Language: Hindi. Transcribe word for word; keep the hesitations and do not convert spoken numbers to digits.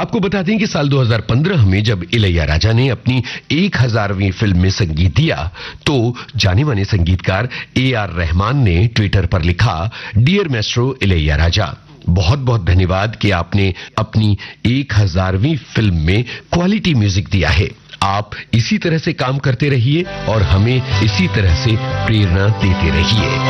आपको बता दें कि साल दो हज़ार पंद्रह में जब इलैयाराजा ने अपनी एक हजारवीं फिल्म में संगीत दिया तो जाने माने संगीतकार ए आर रहमान ने ट्विटर पर लिखा, डियर मैस्ट्रो इलैयाराजा, बहुत बहुत धन्यवाद कि आपने अपनी एक हजारवीं फिल्म में क्वालिटी म्यूजिक दिया है। आप इसी तरह से काम करते रहिए और हमें इसी तरह से प्रेरणा देते रहिए।